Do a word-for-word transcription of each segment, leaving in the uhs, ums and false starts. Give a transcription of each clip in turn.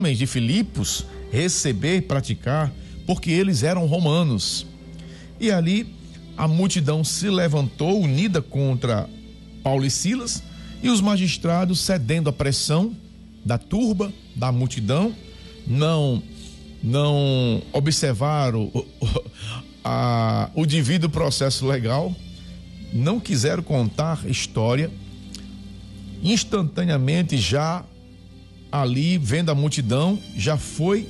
de Filipos receber e praticar, porque eles eram romanos. E ali a multidão se levantou unida contra Paulo e Silas, e os magistrados, cedendo à pressão da turba, da multidão, não não observaram o, o, a, o devido processo legal, não quiseram contar história. Instantaneamente, já ali, vendo a multidão, já foi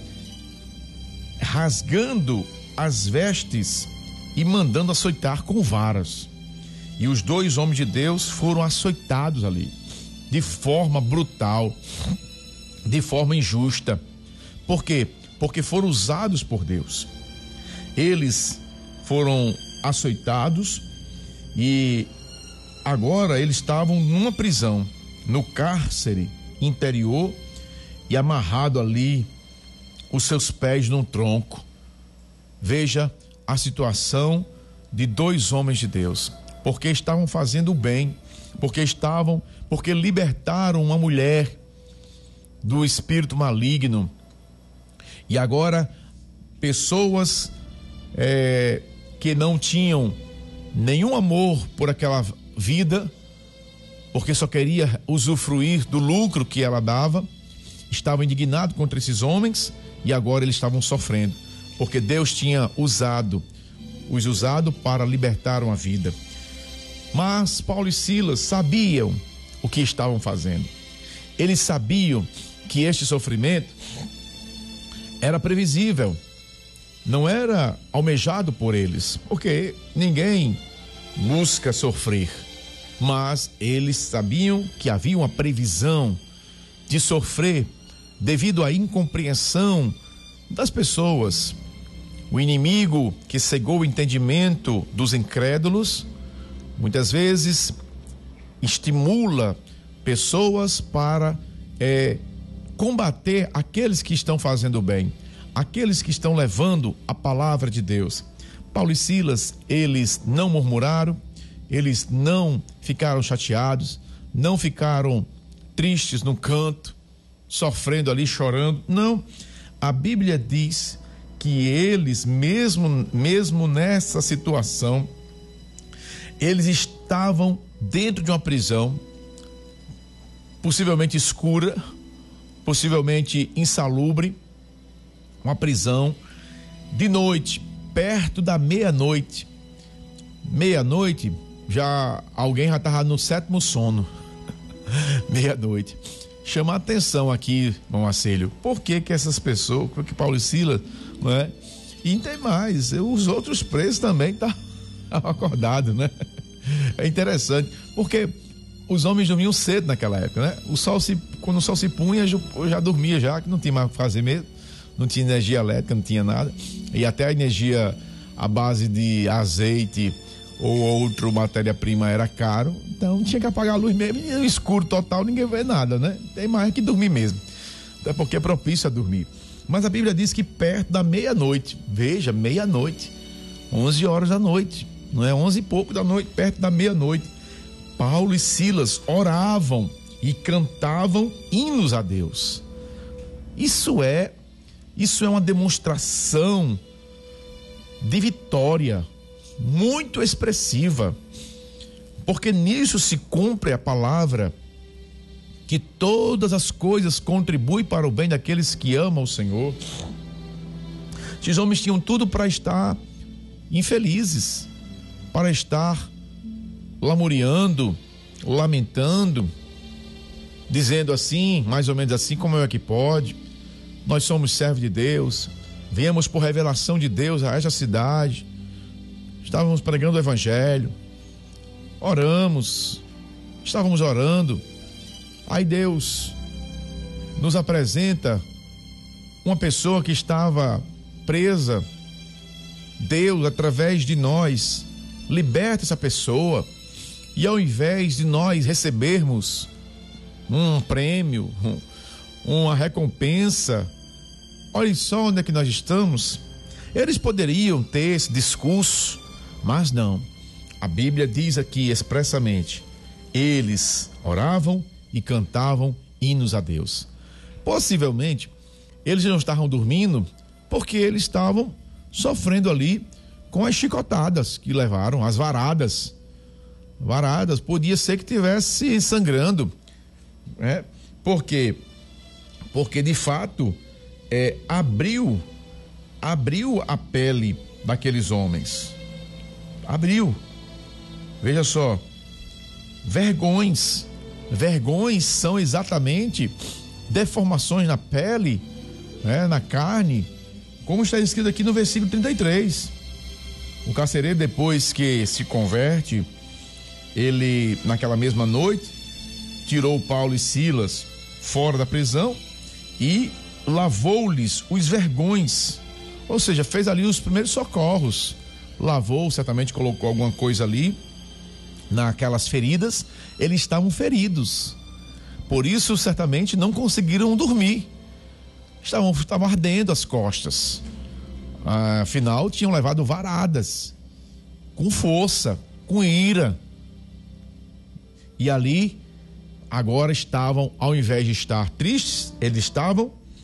rasgando as vestes e mandando açoitar com varas. E os dois homens de Deus foram açoitados ali, de forma brutal, de forma injusta. Por quê? Porque foram usados por Deus. Eles foram açoitados e agora eles estavam numa prisão, no cárcere interior, e amarrado ali os seus pés num tronco. Veja a situação de dois homens de Deus, porque estavam fazendo o bem, porque estavam, porque libertaram uma mulher do espírito maligno. E agora pessoas é, que não tinham nenhum amor por aquela vida, porque só queria usufruir do lucro que ela dava, estavam indignados contra esses homens, e agora eles estavam sofrendo, porque Deus tinha usado, os usado para libertar uma vida. Mas Paulo e Silas sabiam o que estavam fazendo. Eles sabiam que este sofrimento era previsível, não era almejado por eles, porque ninguém busca sofrer. Mas eles sabiam que havia uma previsão de sofrer devido à incompreensão das pessoas. O inimigo que cegou o entendimento dos incrédulos, muitas vezes estimula pessoas para é, combater aqueles que estão fazendo o bem, aqueles que estão levando a palavra de Deus. Paulo e Silas, eles não murmuraram, eles não ficaram chateados, não ficaram tristes no canto, sofrendo ali, chorando. Não, a Bíblia diz que eles, mesmo, mesmo nessa situação, eles estavam dentro de uma prisão, possivelmente escura, possivelmente insalubre, uma prisão de noite, perto da meia-noite. Meia-noite, já alguém já estava no sétimo sono. Meia-noite. Chama a atenção aqui, irmão Marcelo, por que que essas pessoas, por que Paulo e Silas, não é? E tem mais, os outros presos também estavam acordados, né? É interessante, porque os homens dormiam cedo naquela época, né? O sol se, quando o sol se punha, eu já dormia já, que não tinha mais o que fazer mesmo, não tinha energia elétrica, não tinha nada, e até a energia à base de azeite ou outro matéria-prima era caro, então tinha que apagar a luz mesmo, e no escuro total ninguém vê nada, né? Tem mais que dormir mesmo, até porque é propício a dormir. Mas a Bíblia diz que perto da meia-noite, veja, meia-noite, onze horas da noite, não é? Onze e pouco da noite, perto da meia-noite, Paulo e Silas oravam e cantavam hinos a Deus. Isso é, isso é uma demonstração de vitória muito expressiva, porque nisso se cumpre a palavra que todas as coisas contribuem para o bem daqueles que amam o Senhor. Esses homens tinham tudo para estar infelizes, para estar lamuriando, lamentando, dizendo assim, mais ou menos assim, como é que pode? Nós somos servos de Deus, viemos por revelação de Deus a esta cidade, estávamos pregando o evangelho, oramos, estávamos orando, aí Deus nos apresenta uma pessoa que estava presa. Deus, através de nós, liberta essa pessoa, e ao invés de nós recebermos um prêmio, uma recompensa, olha só onde é que nós estamos. Eles poderiam ter esse discurso, mas não. A Bíblia diz aqui expressamente, eles oravam e cantavam hinos a Deus. Possivelmente, eles não estavam dormindo porque eles estavam sofrendo ali com as chicotadas que levaram, as varadas. Varadas, podia ser que tivesse sangrando, né? Por quê? Porque de fato é, abriu, abriu a pele daqueles homens. Abriu. Veja só, vergões. Vergões são exatamente deformações na pele, né, na carne, como está escrito aqui no versículo trinta e três. O carcereiro, depois que se converte, ele, naquela mesma noite, tirou Paulo e Silas fora da prisão e lavou-lhes os vergões, ou seja, fez ali os primeiros socorros, lavou, certamente colocou alguma coisa ali naquelas feridas. Eles estavam feridos, por isso certamente não conseguiram dormir, estavam, estavam ardendo as costas, afinal tinham levado varadas, com força, com ira, e ali agora estavam, ao invés de estar tristes, eles estavam